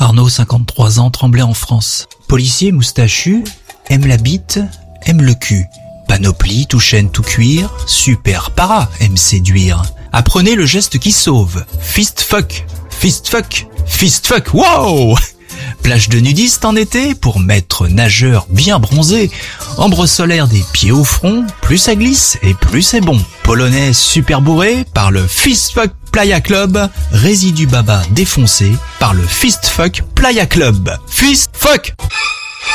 Arnaud, 53 ans, Tremblay en France. Policier moustachu, aime la bite, aime le cul. Panoplie, tout chaîne, tout cuir, super para, aime séduire. Apprenez le geste qui sauve. Fist fuck, fist fuck, fist fuck, wow! Plage de nudistes en été pour maître nageur bien bronzé. Ambre solaire des pieds au front, plus ça glisse et plus c'est bon. Polonais super bourré par le Fist Fuck Playa Club. Résidu baba défoncé par le Fist Fuck Playa Club. Fist Fuck!